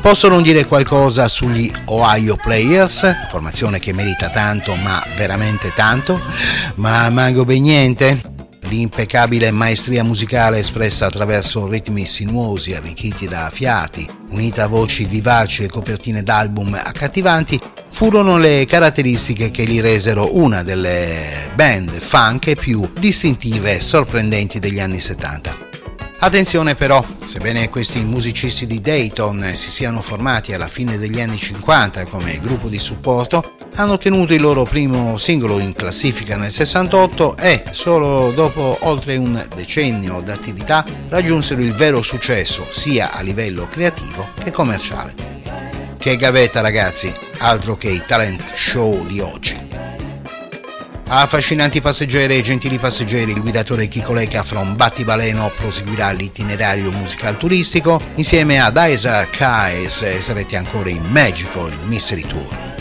Posso non dire qualcosa sugli Ohio Players, formazione che merita tanto, ma veramente tanto, ma manco ben niente. L'impeccabile maestria musicale espressa attraverso ritmi sinuosi arricchiti da fiati, unita a voci vivaci e copertine d'album accattivanti, furono le caratteristiche che li resero una delle band funk più distintive e sorprendenti degli anni 70. Attenzione però, sebbene questi musicisti di Dayton si siano formati alla fine degli anni 50 come gruppo di supporto, hanno ottenuto il loro primo singolo in classifica nel 68 e solo dopo oltre un decennio d'attività raggiunsero il vero successo sia a livello creativo che commerciale. Che gavetta ragazzi, altro che i talent show di oggi. Affascinanti passeggeri e gentili passeggeri, il guidatore Chico Leca from Battibaleno proseguirà l'itinerario musical turistico insieme ad Isaac Hayes e sarete ancora in Magical Mystery Tour.